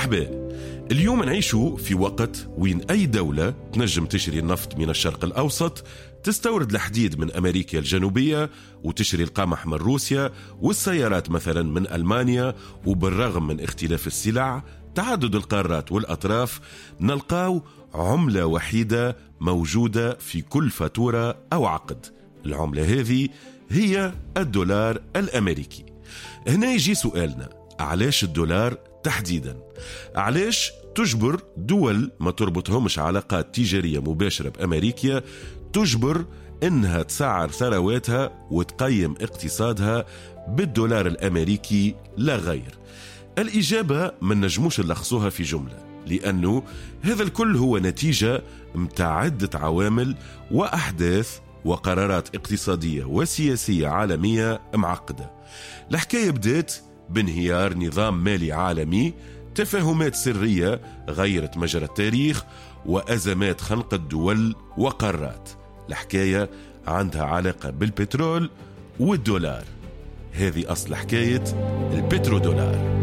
مرحبا. اليوم نعيشوا في وقت وين أي دولة تنجم تشري النفط من الشرق الأوسط، تستورد الحديد من أمريكا الجنوبية، وتشري القمح من روسيا، والسيارات مثلا من ألمانيا. وبالرغم من اختلاف السلع، تعدد القارات والأطراف، نلقاو عملة وحيدة موجودة في كل فاتورة أو عقد. العملة هذه هي الدولار الأمريكي. هنا يجي سؤالنا: علاش الدولار تحديدا؟ علاش تجبر دول ما تربطهمش علاقات تجارية مباشرة بأمريكا تجبر إنها تسعر ثرواتها وتقيم اقتصادها بالدولار الأمريكي لا غير؟ الإجابة من نجموش نلخصوها في جملة، لأنه هذا الكل هو نتيجة متاع عدة عوامل وأحداث وقرارات اقتصادية وسياسية عالمية معقدة. الحكاية بدأت بانهيار نظام مالي عالمي، تفاهمات سرية غيرت مجرى التاريخ، وأزمات خنقت دول وقارات. الحكاية عندها علاقة بالبترول والدولار. هذه أصل حكاية البترودولار.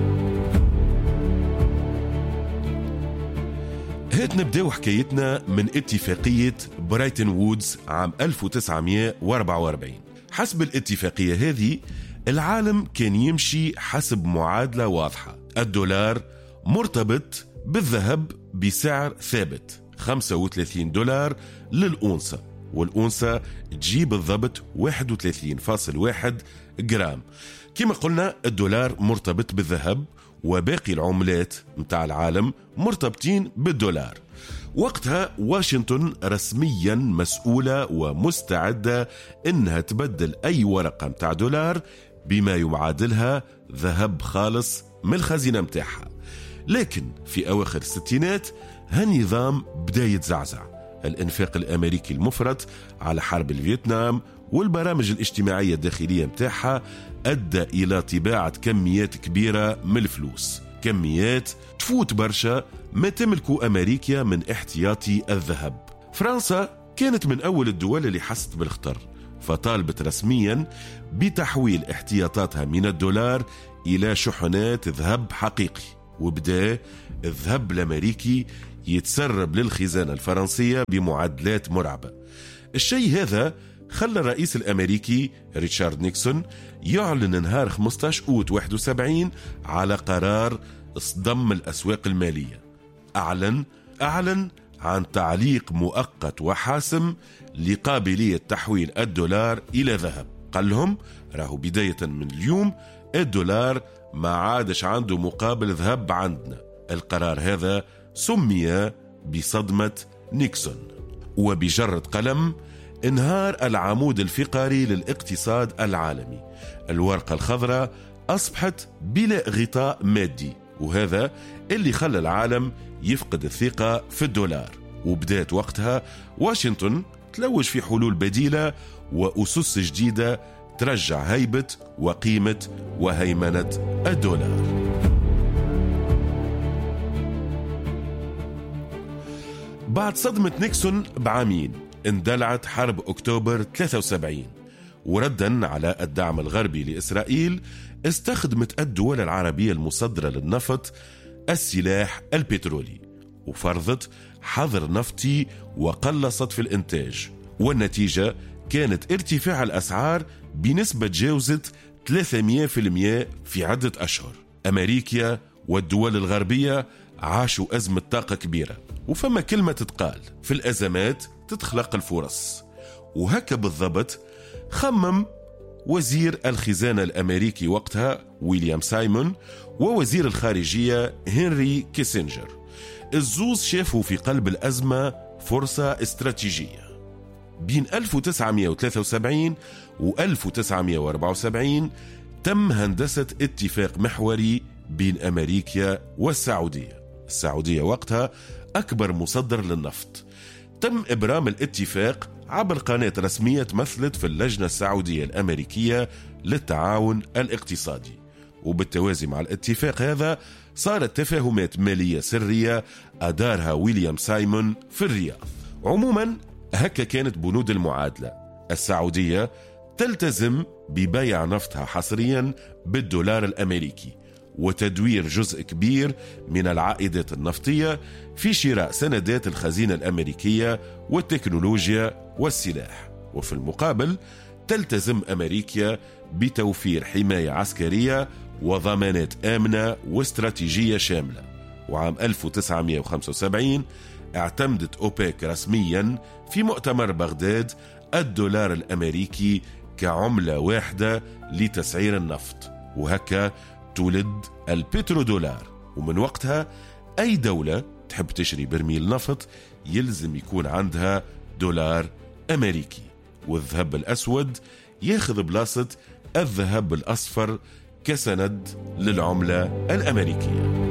هات نبدأ حكايتنا من اتفاقية برايتن وودز عام 1944. حسب الاتفاقية هذه العالم كان يمشي حسب معادلة واضحة: الدولار مرتبط بالذهب بسعر ثابت 35 دولار للأونصة، والأونصة تجيب بالضبط 31.1 جرام. كما قلنا الدولار مرتبط بالذهب، وباقي العملات متاع العالم مرتبطين بالدولار. وقتها واشنطن رسميا مسؤولة ومستعدة إنها تبدل أي ورقة متاع دولار بما يعادلها ذهب خالص من الخزينة متاعها. لكن في أواخر الستينات هالنظام بدأ يتزعزع. الإنفاق الأمريكي المفرط على حرب الفيتنام والبرامج الاجتماعية الداخلية متاعها أدى إلى طباعة كميات كبيرة من الفلوس، كميات تفوت برشا ما تملكه أمريكا من احتياطي الذهب. فرنسا كانت من أول الدول اللي حست بالخطر، فطالبت رسميا بتحويل احتياطاتها من الدولار إلى شحنات ذهب حقيقي، وبدأ الذهب الأمريكي يتسرب للخزانة الفرنسية بمعدلات مرعبة. الشيء هذا خلى الرئيس الأمريكي ريتشارد نيكسون يعلن نهار 15 أوت 71 على قرار اصطدام الأسواق المالية. أعلن عن تعليق مؤقت وحاسم لقابلية تحويل الدولار إلى ذهب. قال لهم: راهو بداية من اليوم الدولار ما عادش عنده مقابل ذهب عندنا. القرار هذا سمي بصدمة نيكسون، وبجرة قلم انهار العمود الفقري للاقتصاد العالمي. الورقة الخضراء أصبحت بلا غطاء مادي، وهذا اللي خلى العالم يفقد الثقة في الدولار. وبدأت وقتها واشنطن تلوج في حلول بديلة وأسس جديدة ترجع هيبة وقيمة وهيمنة الدولار. بعد صدمة نيكسون بعامين اندلعت حرب أكتوبر 73، وردا على الدعم الغربي لإسرائيل استخدمت الدول العربية المصدرة للنفط السلاح البترولي، وفرضت حظر نفطي وقلصت في الإنتاج. والنتيجة كانت ارتفاع الأسعار بنسبة تجاوزت 300% في عدة أشهر. أمريكا والدول الغربية عاشوا أزمة طاقة كبيرة، وفما كلمة تتقال: في الأزمات تتخلق الفرص. وهكا بالضبط خمم وزير الخزانة الأمريكي وقتها ويليام سايمون ووزير الخارجية هنري كيسنجر. الزوز شافوا في قلب الأزمة فرصة استراتيجية. بين 1973 و 1974 تم هندسة اتفاق محوري بين أمريكا والسعودية. السعودية وقتها أكبر مصدر للنفط. تم إبرام الاتفاق عبر قناة رسمية تمثلت في اللجنة السعودية الأمريكية للتعاون الاقتصادي. وبالتوازي مع الاتفاق هذا صارت تفاهمات مالية سرية أدارها ويليام سايمون في الرياض. عموما هكا كانت بنود المعادلة: السعودية تلتزم ببيع نفطها حصريا بالدولار الأمريكي، وتدوير جزء كبير من العائدات النفطية في شراء سندات الخزينة الأمريكية والتكنولوجيا والسلاح. وفي المقابل تلتزم أمريكا بتوفير حماية عسكرية وضمانات آمنة واستراتيجية شاملة. وعام 1975 اعتمدت أوبك رسميا في مؤتمر بغداد الدولار الأمريكي كعملة واحدة لتسعير النفط، وهكا تولد البترودولار. ومن وقتها أي دولة تحب تشري برميل نفط يلزم يكون عندها دولار أمريكي، والذهب الأسود ياخذ بلاصة الذهب الأصفر كسند للعملة الأمريكية.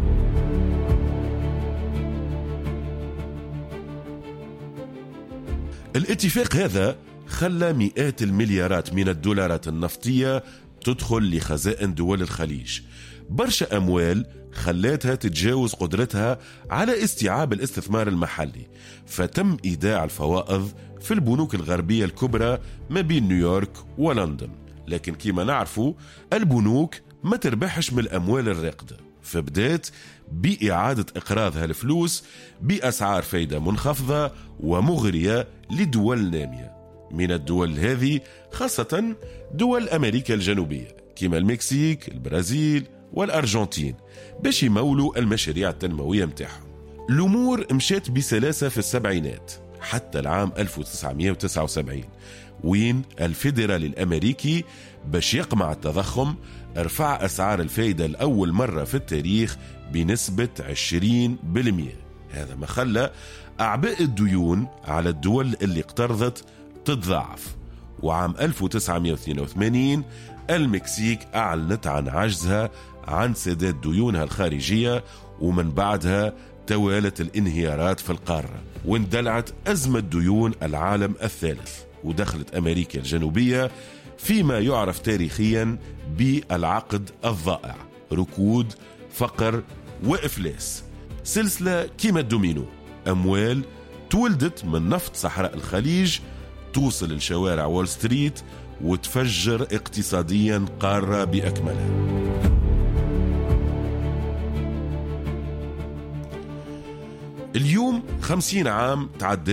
الاتفاق هذا خلى مئات المليارات من الدولارات النفطية تدخل لخزائن دول الخليج، برشا أموال خلاتها تتجاوز قدرتها على استيعاب الاستثمار المحلي، فتم إيداع الفوائض في البنوك الغربية الكبرى ما بين نيويورك ولندن. لكن كما نعرفوا البنوك ما تربحش من الأموال الراقدة، فبدات بإعادة إقراض هالفلوس بأسعار فايدة منخفضة ومغرية لدول نامية. من الدول هذه خاصة دول أمريكا الجنوبية كما المكسيك، البرازيل والأرجنتين، باش يمولوا المشاريع التنموية متاعهم. الأمور مشات بسلاسة في السبعينات حتى العام 1979 وين الفيدرالي الأمريكي باش يقمع التضخم ارفع أسعار الفايدة لأول مرة في التاريخ بنسبة 20%. هذا ما خلى أعباء الديون على الدول اللي اقترضت تتضاعف. وعام 1982 المكسيك أعلنت عن عجزها عن سداد ديونها الخارجية، ومن بعدها توالت الانهيارات في القارة واندلعت أزمة ديون العالم الثالث، ودخلت أمريكا الجنوبية فيما يعرف تاريخيا بالعقد الضائع، ركود، فقر وإفلاس، سلسلة كيما الدومينو. أموال تولدت من نفط صحراء الخليج توصل لشوارع وول ستريت وتفجر اقتصاديا قارة بأكملها. اليوم 50 عام تعدى